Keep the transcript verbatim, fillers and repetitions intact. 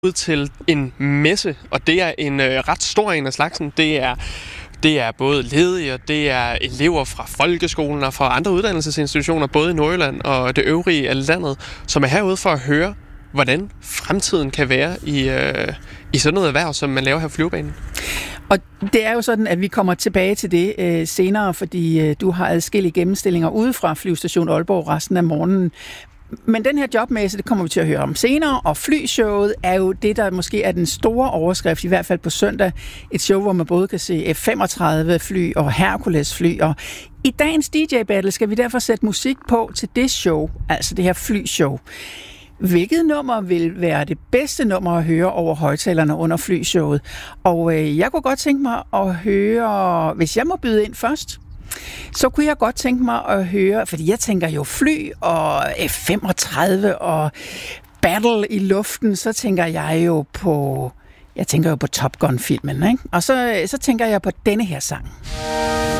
ud til en messe, og det er en øh, ret stor en af slagsen. Det er, det er både ledige, og det er elever fra folkeskolen og fra andre uddannelsesinstitutioner, både i Nordjylland og det øvrige af landet, som er herude for at høre, hvordan fremtiden kan være i, øh, i sådan noget erhverv, som man laver her på flyvebanen. Og det er jo sådan, at vi kommer tilbage til det øh, senere, fordi øh, du har adskillige gennemstillinger ude fra Flyvestation Aalborg resten af morgenen. Men den her jobmesse, det kommer vi til at høre om senere, og flyshowet er jo det, der måske er den store overskrift, i hvert fald på søndag. Et show, hvor man både kan se F femogtredive fly og Hercules fly. Og i dagens D J-battle skal vi derfor sætte musik på til det show, altså det her flyshow. Hvilket nummer vil være det bedste nummer at høre over højtalerne under flyshowet? Og øh, jeg kunne godt tænke mig at høre, hvis jeg må byde ind først, så kunne jeg godt tænke mig at høre, fordi jeg tænker jo fly og F femogtredive og battle i luften, så tænker jeg jo på, jeg tænker jo på Top Gun-filmen, ikke? Og så, så tænker jeg på denne her sang.